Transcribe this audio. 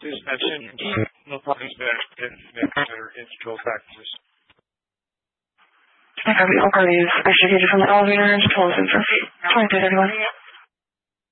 This mentioned no problems there in better in control practices. Okay, we all parties extricated from the elevator and told us in for 23:31.